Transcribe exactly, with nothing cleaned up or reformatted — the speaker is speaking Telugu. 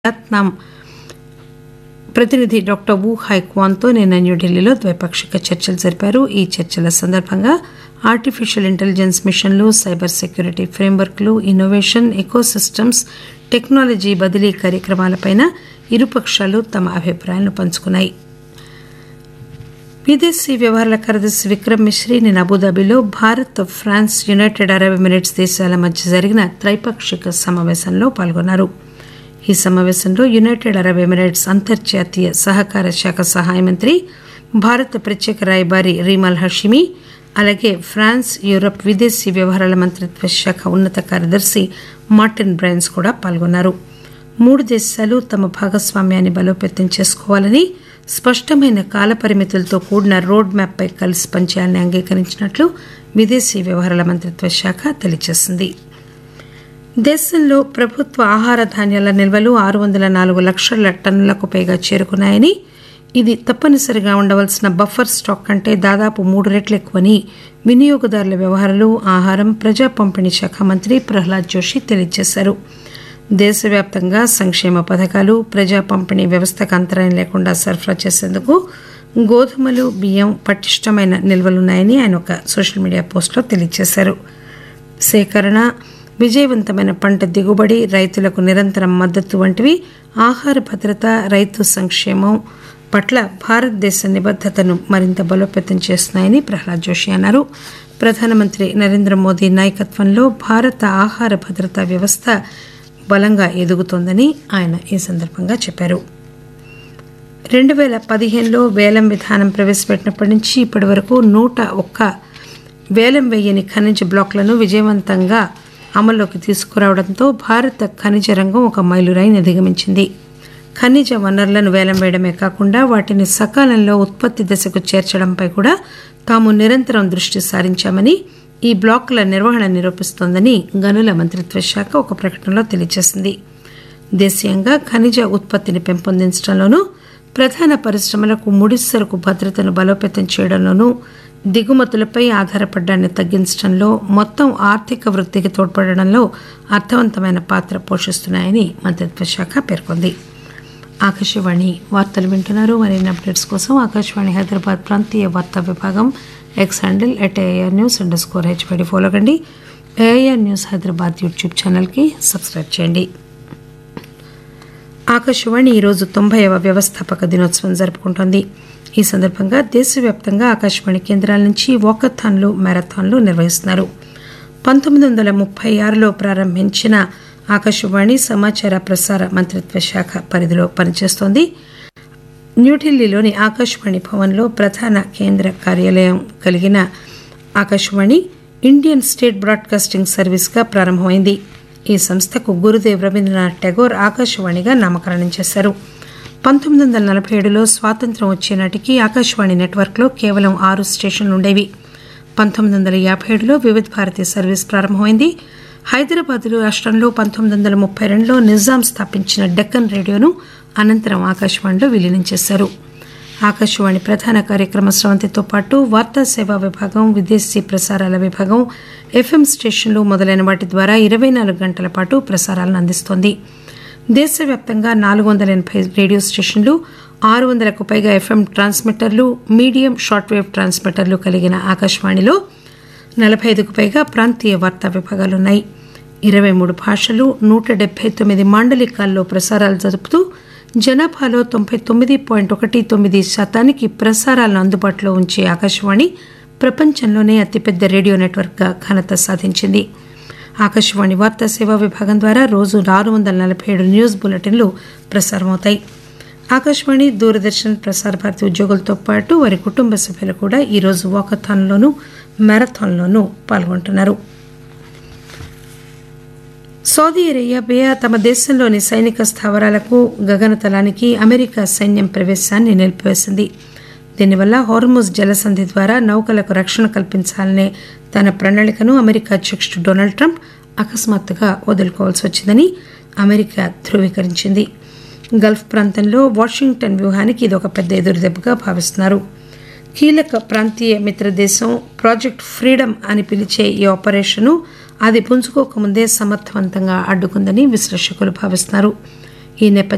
వియత్నాం ప్రతినిధి డాక్టర్ వు హైక్వాన్తో నిన్న న్యూఢిల్లీలో ద్వైపాక్షిక చర్చలు జరిపారు. ఈ చర్చల సందర్భంగా ఆర్టిఫిషియల్ ఇంటెలిజెన్స్ మిషన్లు, cyber security ఫ్రేమ్వర్క్లు, innovation, ecosystems, technology బదిలీ కార్యక్రమాలపై ఇరుపక్షాలు తమ అభిప్రాయాలను పంచుకున్నాయి. విదేశీ వ్యవహారాల కార్యదర్శి విక్రమ్ మిశ్రీ నిన్న అబుదాబిలో Bharat, France, United Arab Emirates దేశాల మధ్య జరిగిన త్రైపాక్షిక సమావేశంలో పాల్గొన్నారు. ఈ సమావేశంలో యునైటెడ్ అరబ్ ఎమిరేట్స్ అంతర్జాతీయ సహకార శాఖ సహాయ మంత్రి, భారత ప్రత్యేక రాయబారి రీమాల్ హషిమి, అలాగే ఫ్రాన్స్, యూరప్ విదేశీ వ్యవహారాల మంత్రిత్వ శాఖ ఉన్నత కార్యదర్శి మార్టిన్ బ్రైన్స్ కూడా పాల్గొన్నారు. మూడు దేశాలు తమ భాగస్వామ్యాన్ని బలోపేతం చేసుకోవాలని, స్పష్టమైన కాలపరిమితులతో కూడిన రోడ్ మ్యాప్పై కలిసి పనిచేయాలని అంగీకరించినట్లు విదేశీ వ్యవహారాల మంత్రిత్వ శాఖ తెలియజేసింది. దేశంలో ప్రభుత్వ ఆహార ధాన్యాల నిల్వలు ఆరు వందల నాలుగు లక్షల టన్నులకు పైగా చేరుకున్నాయని, ఇది తప్పనిసరిగా ఉండవలసిన బఫర్ స్టాక్ కంటే దాదాపు మూడు రెట్లు ఎక్కువని వినియోగదారుల వ్యవహారాలు, ఆహారం, ప్రజా పంపిణీ శాఖ మంత్రి ప్రహ్లాద్ జోషి తెలియజేశారు. దేశవ్యాప్తంగా సంక్షేమ పథకాలు, ప్రజా పంపిణీ వ్యవస్థకు అంతరాయం లేకుండా సరఫరా చేసేందుకు గోధుమలు, బియ్యం పటిష్టమైన నిల్వలున్నాయని ఆయన ఒక సోషల్ మీడియా పోస్టులో తెలియజేశారు. సేకరణ, విజయవంతమైన పంట దిగుబడి, రైతులకు నిరంతరం మద్దతు వంటివి ఆహార భద్రత, రైతు సంక్షేమం పట్ల భారతదేశ నిబద్దతను మరింత బలోపేతం చేస్తున్నాయని ప్రహ్లాద్ జోషి అన్నారు. ప్రధానమంత్రి నరేంద్ర మోదీ నాయకత్వంలో భారత ఆహార భద్రతా వ్యవస్థ బలంగా ఎదుగుతోందని ఆయన ఈ సందర్భంగా చెప్పారు. రెండు పేల పదిహేనులో వేలం విధానం ప్రవేశపెట్టినప్పటి నుంచి ఇప్పటి వరకు నూట ఒక్క వేలం వేయని ఖనిజ బ్లాకులను విజయవంతంగా అమల్లోకి తీసుకురావడంతో భారత ఖనిజ రంగం ఒక మైలురాయిని అధిగమించింది. ఖనిజ వనరులను వేలం వేయడమే కాకుండా వాటిని సకాలంలో ఉత్పత్తి దశకు చేర్చడంపై కూడా తాము నిరంతరం దృష్టి సారించామని ఈ బ్లాకుల నిర్వహణ నిరూపిస్తోందని గనుల మంత్రిత్వ శాఖ ఒక ప్రకటనలో తెలియజేసింది. దేశీయంగా ఖనిజ ఉత్పత్తిని పెంపొందించడంలోనూ, ప్రధాన పరిశ్రమలకు ముడిసరకు భద్రతను బలోపేతం చేయడంలోనూ, దిగుమతులపై ఆధారపడ్డాన్ని తగ్గించడంలో, మొత్తం ఆర్థిక వృద్ధికి తోడ్పడడంలో అర్థవంతమైన పాత్ర పోషిస్తున్నాయని మంత్రిత్వ శాఖ పేర్కొంది. ఆకాశవాణి వార్తలు వింటున్నారు. మరిన్ని అప్డేట్స్ కోసం ఆకాశవాణి హైదరాబాద్ ప్రాంతీయ వార్తా విభాగం X handle at AIR news under score హెచ్పడి follow కండి. ఏఐఆర్ న్యూస్ హైదరాబాద్ యూట్యూబ్ ఛానల్కి సబ్స్క్రైబ్ చేయండి. ఆకాశవాణి ఈరోజు తొంభైవ వ్యవస్థాపక దినోత్సవం జరుపుకుంటోంది. ఈ సందర్భంగా దేశవ్యాప్తంగా ఆకాశవాణి కేంద్రాల నుంచి వాకథాన్లు, మ్యారథాన్లు నిర్వహిస్తున్నారు. పంతొమ్మిది వందల ముప్పై ఆరులో ప్రారంభించిన ఆకాశవాణి సమాచార ప్రసార మంత్రిత్వ శాఖ పరిధిలో పనిచేస్తోంది. న్యూఢిల్లీలోని ఆకాశవాణి భవన్లో ప్రధాన కేంద్ర కార్యాలయం కలిగిన ఆకాశవాణి ఇండియన్ స్టేట్ బ్రాడ్కాస్టింగ్ సర్వీస్గా ప్రారంభమైంది. ఈ సంస్థకు గురుదేవ్ రవీంద్రనాథ్ ఠాగూర్ ఆకాశవాణిగా నామకరణం చేశారు. పంతొమ్మిది వందల నలభై ఏడులో స్వాతంత్ర్యం వచ్చే నాటికి ఆకాశవాణి నెట్వర్క్లో కేవలం ఆరు స్టేషన్లు ఉండేవి. పంతొమ్మిది వందల యాభై ఏడులో వివిధ భారతి సర్వీస్ ప్రారంభమైంది. హైదరాబాద్ రాష్ట్రంలో పంతొమ్మిది వందల ముప్పై రెండులో నిజాం స్థాపించిన డెక్కన్ రేడియోను అనంతరం ఆకాశవాణిలో విలీనం చేశారు. ఆకాశవాణి ప్రధాన కార్యక్రమ స్రవంతితో పాటు వార్తా సేవా విభాగం, విదేశీ ప్రసారాల విభాగం, ఎఫ్ఎం స్టేషన్లు మొదలైన వాటి ద్వారా ఇరవై నాలుగు గంటల పాటు ప్రసారాలను అందిస్తోంది. దేశవ్యాప్తంగా నాలుగు వందల ఎనభై రేడియో స్టేషన్లు, ఆరు వందలకు పైగా ఎఫ్ఎం ట్రాన్స్మిటర్లు, మీడియం షార్ట్ వేవ్ ట్రాన్స్మిటర్లు కలిగిన ఆకాశవాణిలో నలభై ఐదుకు పైగా ప్రాంతీయ వార్తా విభాగాలున్నాయి. ఇరవై మూడు భాషలు, నూట డెబ్బై తొమ్మిది మాండలికాల్లో ప్రసారాలు జరుపుతూ జనాభాలో తొంభై తొమ్మిది పాయింట్ ఒకటి తొమ్మిది శాతానికి ప్రసారాలను అందుబాటులో ఉంచే ఆకాశవాణి ప్రపంచంలోనే అతిపెద్ద రేడియో నెట్వర్క్గా ఘనత సాధించింది. ఆకాశవాణి వార్తా సేవా విభాగం ద్వారా రోజు ఆరు వందల నలభై ఏడు న్యూస్ బులెటిన్లు ప్రసారమవుతాయి. ఆకాశవాణి, దూరదర్శన్, ప్రసార భారతి ఉద్యోగులతో పాటు వారి కుటుంబ సభ్యులు కూడా ఈరోజు వాకథాన్లోనూ, మ్యారథాన్లోనూ పాల్గొంటున్నారు. సౌదీ అరేబియా తమ దేశంలోని సైనిక స్థావరాలకు, గగనతలానికి అమెరికా సైన్యం ప్రవేశాన్ని నిలిపివేసింది. దీనివల్ల హోర్ముజ్ జలసంధి ద్వారా నౌకలకు రక్షణ కల్పించాలనే తన ప్రణాళికను అమెరికా అధ్యక్షుడు డొనాల్డ్ ట్రంప్ అకస్మాత్తుగా వదులుకోవాల్సి వచ్చిందని అమెరికా ధృవీకరించింది. గల్ఫ్ ప్రాంతంలో వాషింగ్టన్ వ్యూహానికి ఇది ఒక పెద్ద ఎదురుదెబ్బగా భావిస్తున్నారు. కీలక ప్రాంతీయ మిత్రదేశం ప్రాజెక్ట్ ఫ్రీడమ్ అని పిలిచే ఈ ఆపరేషను అది పుంజుకోకముందే సమర్థవంతంగా అడ్డుకుందని విశ్లేషకులు భావిస్తున్నారు. ఈ నేపథ్యంలో